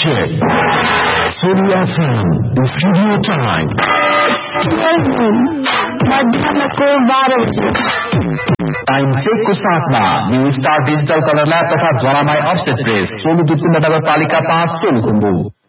check. Sony FM, the studio time. मध्याहको 12 बजे time चेकको साथमा new star digital colour lab तथा ज्वालामाई offset press सोलुदुप्पु नगरपालिका 5 सोलुखुम्बु।